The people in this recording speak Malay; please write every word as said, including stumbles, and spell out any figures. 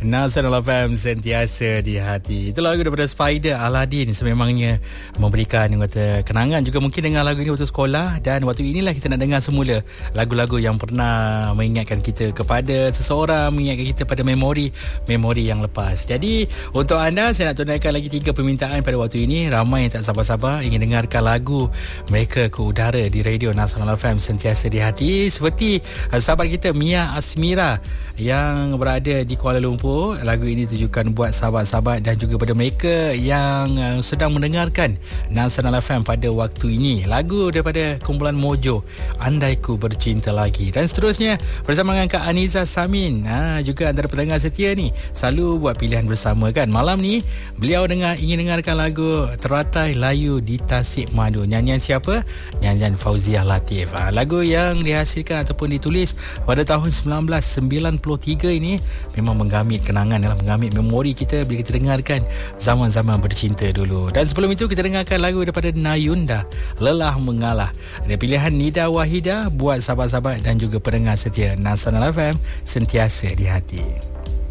Nasional F M sentiasa di hati. Itu lagu daripada Spider Aladdin. Sememangnya memberikan kata kenangan juga mungkin dengan lagu ini waktu sekolah. Dan waktu inilah kita nak dengar semula lagu-lagu yang pernah mengingatkan kita kepada seseorang, mengingatkan kita pada memori memori yang lepas. Jadi untuk anda, saya nak tunaikan lagi tiga permintaan pada waktu ini. Ramai yang tak sabar-sabar ingin dengarkan lagu mereka ke udara di radio Nasional F M sentiasa di hati. Seperti sahabat kita Mia Asmira yang berada di Kuala Lumpur. Lagu ini ditujukan buat sahabat-sahabat dan juga pada mereka yang uh, sedang mendengarkan Nasional F M pada waktu ini. Lagu daripada kumpulan Mojo, Andai Ku Bercinta Lagi. Dan seterusnya bersama dengan Kak Aniza Samin, ha, juga antara pendengar setia ni, selalu buat pilihan bersama kan. Malam ni beliau dengar ingin dengarkan lagu Teratai Layu di Tasik Madu. Nyanyian siapa? Nyanyian Fauziah Latif. Ha, lagu yang dihasilkan ataupun ditulis pada tahun sembilan belas sembilan puluh tiga ini memang menggamit kenangan, dalam menggamit memori kita bila kita dengarkan zaman-zaman bercinta dulu. Dan sebelum itu kita dengarkan lagu daripada Nayunda, Lelah Mengalah. Ada pilihan Nida Wahida buat sahabat-sahabat dan juga pendengar setia Nasional F M sentiasa di hati.